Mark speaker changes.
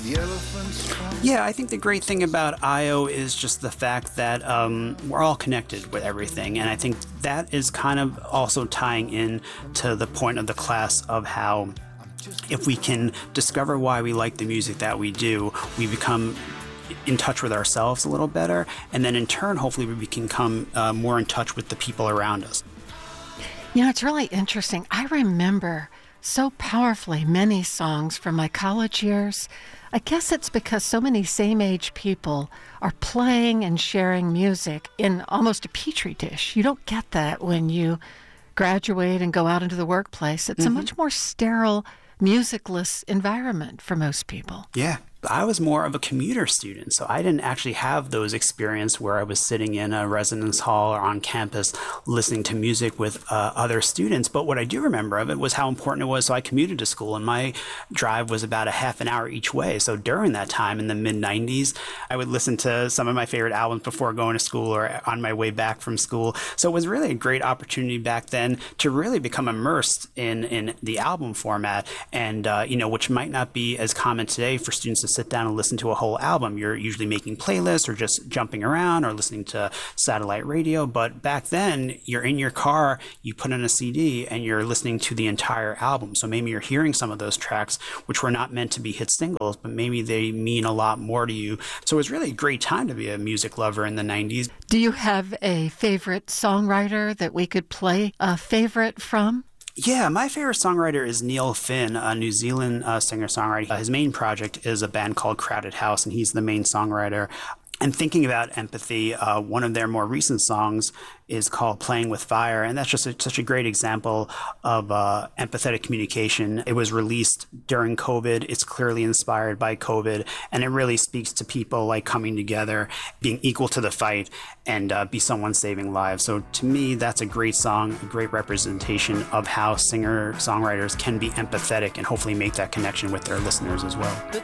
Speaker 1: Yeah, I think the great thing about IO is just the fact that we're all connected with everything. And I think that is kind of also tying in to the point of the class of how if we can discover why we like the music that we do, we become in touch with ourselves a little better. And then in turn, hopefully we can come more in touch with the people around us.
Speaker 2: You know, it's really interesting. I remember so powerfully many songs from my college years. I guess it's because so many same-age people are playing and sharing music in almost a petri dish. You don't get that when you graduate and go out into the workplace. It's a much more sterile, musicless environment for most people.
Speaker 1: Yeah. I was more of a commuter student, so I didn't actually have those experiences where I was sitting in a residence hall or on campus listening to music with other students. But what I do remember of it was how important it was. So I commuted to school, and my drive was about a half an hour each way. So during that time in the mid-90s, I would listen to some of my favorite albums before going to school or on my way back from school. So it was really a great opportunity back then to really become immersed in the album format, and which might not be as common today for students to sit down and listen to a whole album. You're usually making playlists or just jumping around or listening to satellite radio. But back then, you're in your car, you put in a CD, and you're listening to the entire album. So maybe you're hearing some of those tracks, which were not meant to be hit singles, but maybe they mean a lot more to you. So it was really a great time to be a music lover in the 90s.
Speaker 2: Do you have a favorite songwriter that we could play a favorite from?
Speaker 1: Yeah, my favorite songwriter is Neil Finn, a New Zealand singer-songwriter. His main project is a band called Crowded House, and he's the main songwriter. And thinking about empathy, one of their more recent songs is called Playing with Fire. And that's just such a great example of empathetic communication. It was released during COVID. It's clearly inspired by COVID. And it really speaks to people like coming together, being equal to the fight, and be someone saving lives. So to me, that's a great song, a great representation of how singer-songwriters can be empathetic and hopefully make that connection with their listeners as well.